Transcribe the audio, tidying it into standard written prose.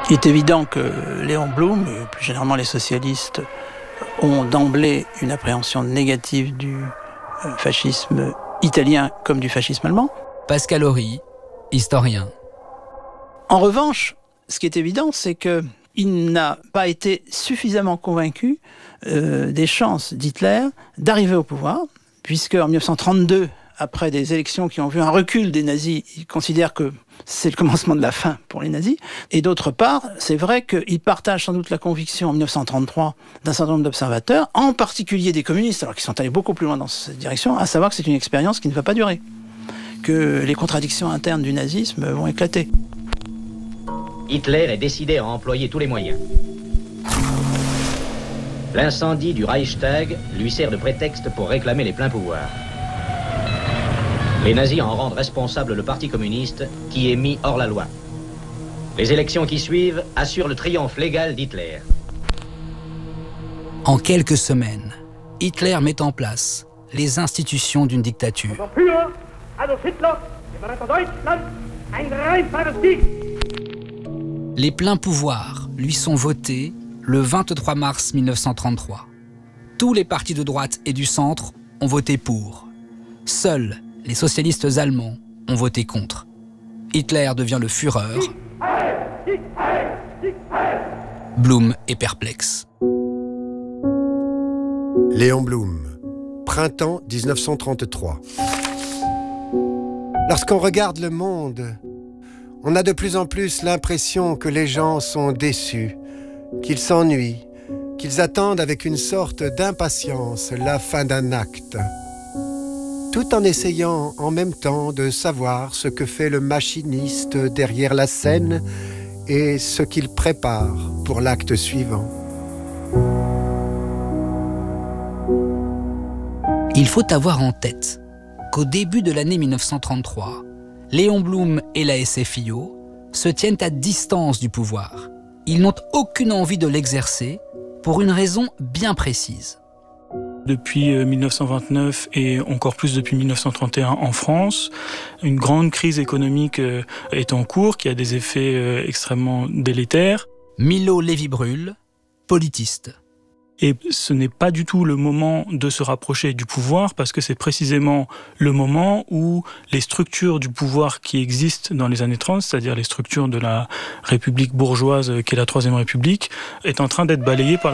Il est évident que Léon Blum, et plus généralement les socialistes, ont d'emblée une appréhension négative du fascisme italien comme du fascisme allemand. Pascal Horry, historien. En revanche, ce qui est évident, c'est qu'il n'a pas été suffisamment convaincu des chances d'Hitler d'arriver au pouvoir, puisque en 1932, après des élections qui ont vu un recul des nazis, il considère que c'est le commencement de la fin pour les nazis. Et d'autre part, c'est vrai qu'il partage sans doute la conviction en 1933 d'un certain nombre d'observateurs, en particulier des communistes, alors qu'ils sont allés beaucoup plus loin dans cette direction, à savoir que c'est une expérience qui ne va pas durer, que les contradictions internes du nazisme vont éclater. Hitler est décidé à employer tous les moyens. L'incendie du Reichstag lui sert de prétexte pour réclamer les pleins pouvoirs. Les nazis en rendent responsable le Parti communiste qui est mis hors la loi. Les élections qui suivent assurent le triomphe légal d'Hitler. En quelques semaines, Hitler met en place les institutions d'une dictature. Les pleins pouvoirs lui sont votés le 23 mars 1933. Tous les partis de droite et du centre ont voté pour. Seuls les socialistes allemands ont voté contre. Hitler devient le Führer. Blum est perplexe. Léon Blum, printemps 1933. Lorsqu'on regarde le monde, on a de plus en plus l'impression que les gens sont déçus, qu'ils s'ennuient, qu'ils attendent avec une sorte d'impatience la fin d'un acte, tout en essayant en même temps de savoir ce que fait le machiniste derrière la scène et ce qu'il prépare pour l'acte suivant. Il faut avoir en tête qu'au début de l'année 1933, Léon Blum et la SFIO se tiennent à distance du pouvoir. Ils n'ont aucune envie de l'exercer pour une raison bien précise. Depuis 1929 et encore plus depuis 1931 en France, une grande crise économique est en cours qui a des effets extrêmement délétères. Milo Lévy-Bruhl, politiste. Et ce n'est pas du tout le moment de se rapprocher du pouvoir parce que c'est précisément le moment où les structures du pouvoir qui existent dans les années 30, c'est-à-dire les structures de la République bourgeoise qui est la Troisième République, est en train d'être balayées par